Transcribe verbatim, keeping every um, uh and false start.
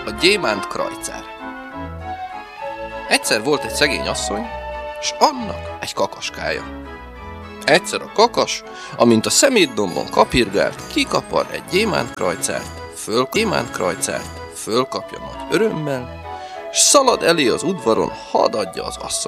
A gyémánt krajcer. Egyszer volt egy szegény asszony, s annak egy kakaskája. Egyszer a kakas, amint a szemétdombon kapirgált, kikapar egy gyémánt krajcert, föl gyémánt krajcert, fölkapja nagy örömmel, s szalad elé az udvaron, hadd adja az asszony.